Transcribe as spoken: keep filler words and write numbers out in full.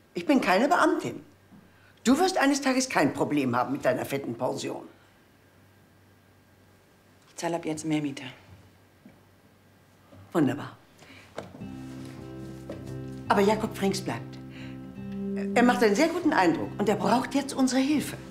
Ich bin keine Beamtin. Du wirst eines Tages kein Problem haben mit deiner fetten Pension. Ich zahle ab jetzt mehr Miete. Wunderbar. Aber Jakob Frings bleibt. Er macht einen sehr guten Eindruck und er braucht jetzt unsere Hilfe.